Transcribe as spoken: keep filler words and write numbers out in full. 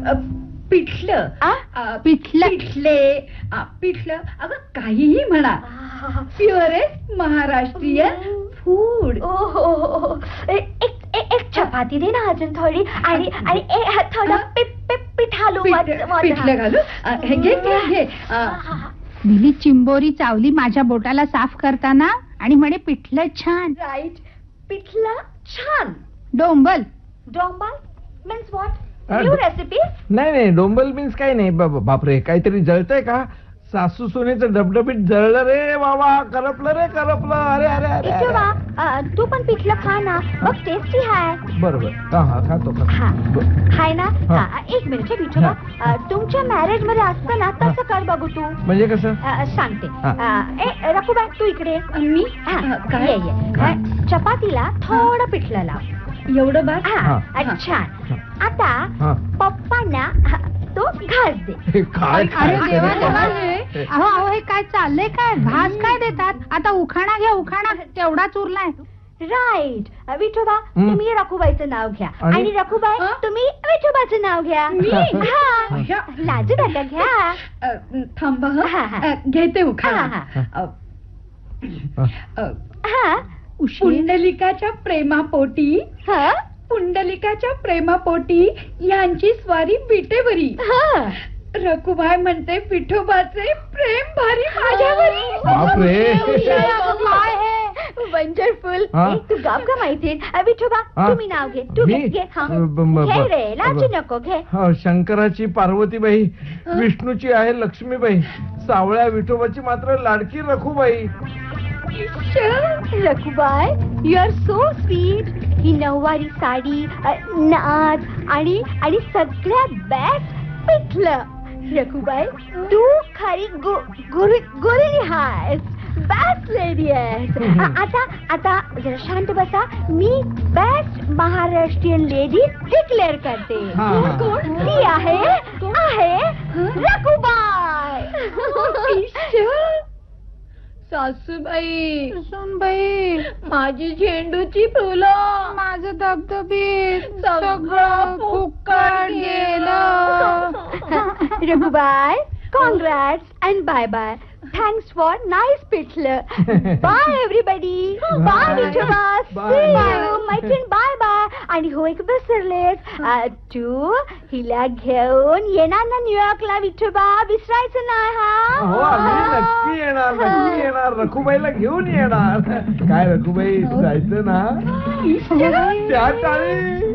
पिठलं पिठलं पिठले पिठलं अगं काहीही म्हणा. Purest Maharashtrian food. एक चपाती दे ना अजून थोडी आणि आणि थोडं पिठालू पिठलं घालू. हे घे घे घे. दिली चिंबोरी चावली माझ्या बोटाला साफ करताना आणि म्हणे पिठलं छान. राईट, पिठलं छान. डोंबल डोंबल मीन्स व्हॉट? New recipe? नाही नाही, डोंबल मीन्स काही नाही. बापरे, काहीतरी जळतंय का? सासू सोनेचं डबडबीत जळलं रे बाबा, करपलं रे करपलं. अरे अरे अरे तू पण पिठलं खा ना, मग टेस्टी आहे. बरोबर, हा हा खातो खातो. हाय ना. एक मिनिट विठोबा, तुमच्या मॅरेज मध्ये असतं ना तसं कर बघू तू. म्हणजे कसं? सांगते. ए रकुबाई तू इकडे. मी ये ये. चपातीला थोडं पिठलं लाव. एवढं बात. अच्छा, आता पप्पांना तो घास दे. काय अरे देवा देवा, अहो अहो हे काय चाललंय? काय घास काय देतात? आता उखाणा घ्या, उखाणा तेवढाच उरलाय. राईट. विठोबा तुम्ही रखुबाईचं नाव घ्या आणि रखुबाई तुम्ही विठोबाचं नाव घ्या. लाजू नका, घ्या. थांबा घेते उखाणा. पुंडलिकाच्या प्रेमापोटी पुंडलिकाच्या प्रेमापोटी यांची स्वारी विटेवरी. रकुबाई म्हणते विठोबाचे प्रेम भारी माझ्यावरी. वंडरफुल. तू गाव का माहिती? विठोबा तुम्ही नाव घे. तू घे घे रे, लाजू नको, घे. शंकराची पार्वतीबाई, विष्णूची आहे लक्ष्मीबाई, सावळ्या विठोबाची मात्र लाडकी रखुबाई. रखुबाई, यू आर सो स्वीट. ही नऊवारी साडी, नाच आणि आणि सगळ्यात बेस्ट पिठलं. रखुबाई तू खरी गोरी आहेस, बेस्ट लेडी आहेस. आता आता जरा शांत बसा. मी बेस्ट महाराष्ट्रीयन लेडी डिक्लेअर करते. ती आहे आहे रखुबाई. सासूबाई, सुनबाई, माझी झेंडूची फुलं, माझं धबधबीत सगळं फुकट गेलं. रघुबाई, कॉन्ग्रॅट्स and bye bye. Thanks for nice पिठलं. Bye everybody. Bye Vithoba. See you. मैत्रीण bye bye. आणि हो एक विसरलेच, तू हिला घेऊन येणार ना न्यूयॉर्कला विठोबा? विसरायचं नाही हा. हो आम्ही नक्की येणार, नक्की येणार. रखुबाईला घेऊन येणार. काय रखुबाई जायचं ना? त्या टाळी.